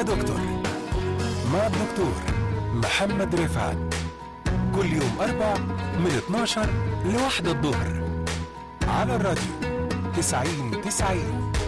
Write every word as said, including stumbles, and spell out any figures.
يا دكتور مع الدكتور محمد رفعت كل يوم أربع من اتناشر لواحدة الظهر على الراديو تسعين تسعين.